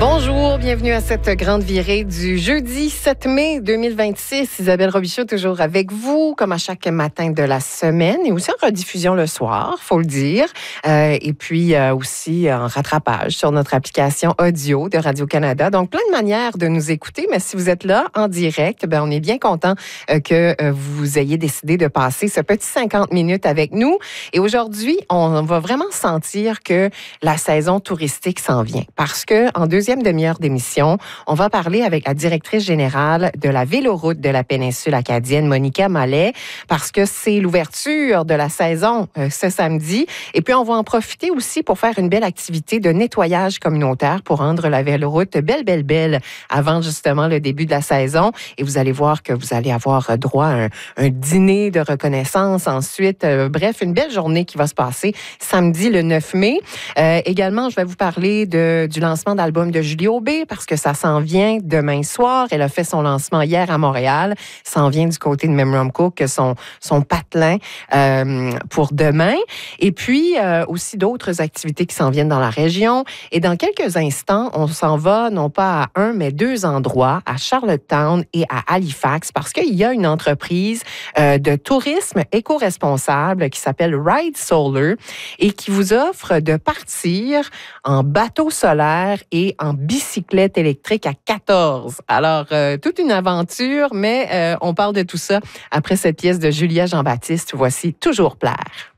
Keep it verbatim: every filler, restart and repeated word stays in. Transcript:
Bonjour, bienvenue à cette grande virée du jeudi sept mai deux mille vingt-six. Isabelle Robichaud toujours avec vous, comme à chaque matin de la semaine, et aussi en rediffusion le soir, faut le dire. Euh, et puis euh, aussi en rattrapage sur notre application audio de Radio-Canada. Donc, plein de manières de nous écouter, mais si vous êtes là en direct, ben, on est bien content euh, que euh, vous ayez décidé de passer ce petit cinquante minutes avec nous. Et aujourd'hui, on va vraiment sentir que la saison touristique s'en vient. Parce que en deuxième demi-heure d'émission, on va parler avec la directrice générale de la Véloroute de la péninsule acadienne, Monica Mallet, parce que c'est l'ouverture de la saison euh, ce samedi. Et puis, on va en profiter aussi pour faire une belle activité de nettoyage communautaire pour rendre la Véloroute belle, belle, belle avant justement le début de la saison. Et vous allez voir que vous allez avoir droit à un, un dîner de reconnaissance ensuite. Euh, bref, une belle journée qui va se passer samedi le neuf mai. Euh, également, je vais vous parler de, du lancement d'album de Julie Aubé parce que ça s'en vient demain soir. Elle a fait son lancement hier à Montréal. Ça s'en vient du côté de Memram Cook, son, son patelin euh, pour demain. Et puis, euh, aussi d'autres activités qui s'en viennent dans la région. Et dans quelques instants, on s'en va non pas à un, mais deux endroits, à Charlottetown et à Halifax, parce qu'il y a une entreprise euh, de tourisme éco-responsable qui s'appelle Ride Solar et qui vous offre de partir en bateau solaire et en bicyclette électrique à quatorze. Alors, euh, toute une aventure, mais euh, on parle de tout ça après cette pièce de Julia Jean-Baptiste. Voici Toujours plaire.